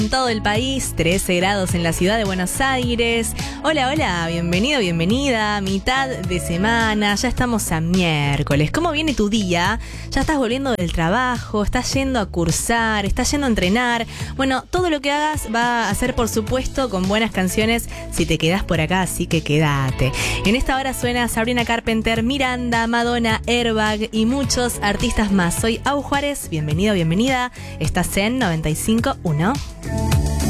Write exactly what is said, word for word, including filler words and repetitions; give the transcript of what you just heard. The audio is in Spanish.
en todo el país, trece grados en la ciudad de Buenos Aires. Hola, hola, bienvenido, bienvenida, mitad de semana, ya estamos a miércoles. ¿Cómo viene tu día? ¿Ya estás volviendo del trabajo? ¿Estás yendo a cursar? ¿Estás yendo a entrenar? Bueno, todo lo que hagas va a ser, por supuesto, con buenas canciones si te quedás por acá, así que quédate. En esta hora suena Sabrina Carpenter, Miranda, Madonna, Airbag y muchos artistas más. Soy Au Juárez, bienvenido, bienvenida. Estás en noventa y cinco punto uno.